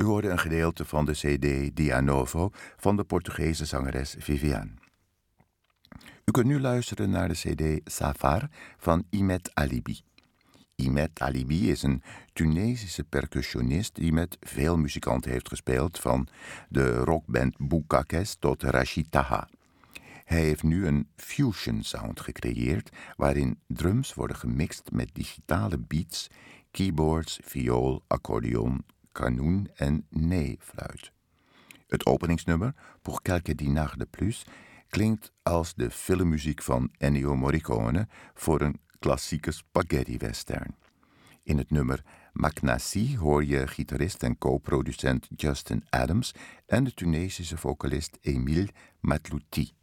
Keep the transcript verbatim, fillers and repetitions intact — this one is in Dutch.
hoorde een gedeelte van de cd Dia Novo van de Portugese zangeres Viviane. U kunt nu luisteren naar de cd Safar van Imet Alibi. Imet Alibi is een Tunesische percussionist die met veel muzikanten heeft gespeeld, van de rockband Boukakes tot Rachid Taha. Hij heeft nu een fusion sound gecreëerd waarin drums worden gemixt met digitale beats, keyboards, viool, accordeon, kanoen en nee-fluit. Het openingsnummer, Pour quelques dinars de plus, klinkt als de filmmuziek van Ennio Morricone voor een klassieke spaghetti-western. In het nummer Maknassi hoor je gitarist en co-producent Justin Adams en de Tunesische vocalist Emile Matlouti.